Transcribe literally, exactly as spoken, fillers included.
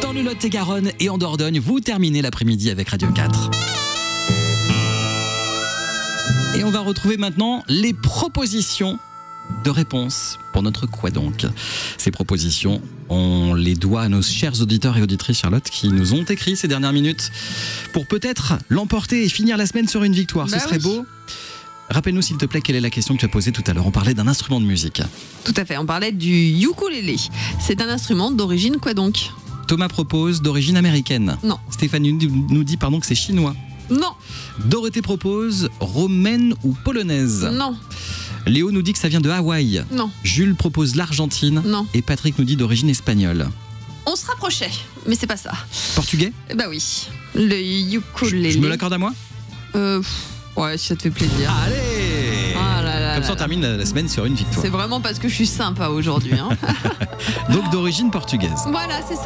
dans le Lot-et-Garonne et en Dordogne. Vous terminez l'après-midi avec Radio quatre. Et on va retrouver maintenant les propositions de réponses pour notre Quoi donc. Ces propositions, on les doit à nos chers auditeurs et auditrices, Charlotte, qui nous ont écrit ces dernières minutes pour peut-être l'emporter et finir la semaine sur une victoire. Bah Ce serait oui. beau. Rappelle-nous s'il te plaît quelle est la question que tu as posée tout à l'heure. On parlait d'un instrument de musique. Tout à fait, on parlait du ukulélé. C'est un instrument d'origine quoi donc? Thomas propose d'origine américaine. Non. Stéphanie nous dit pardon que c'est chinois. Non, Dorothée propose romaine ou polonaise. non, Léo nous dit que ça vient de Hawaï. non, Jules propose l'Argentine. non. Et Patrick nous dit d'origine espagnole. On se rapprochait, mais c'est pas ça. Portugais ? Bah oui, le ukulélé. Je me l'accorde à moi ? Euh, pff, ouais, si ça te fait plaisir. Allez Ah là là Comme là ça on là. termine la la semaine sur une victoire. C'est vraiment parce que je suis sympa aujourd'hui. Hein. Donc d'origine portugaise. Voilà, c'est ça.